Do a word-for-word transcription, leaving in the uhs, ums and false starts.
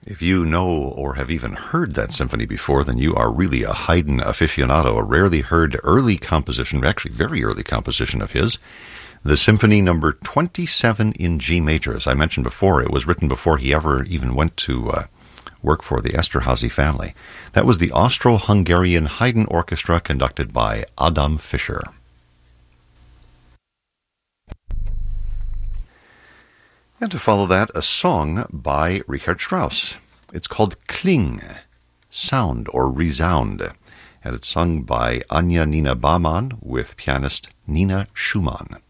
If you know or have even heard that symphony before, then you are really a Haydn aficionado, a rarely heard early composition, actually very early composition of his. The Symphony number twenty-seven in G major. As I mentioned before, it was written before he ever even went to uh, work for the Esterházy family. That was the Austro-Hungarian Haydn Orchestra conducted by Adam Fischer. And to follow that, a song by Richard Strauss. It's called Kling, Sound or Resound, and it's sung by Anja Nina Baumann with pianist Nina Schumann.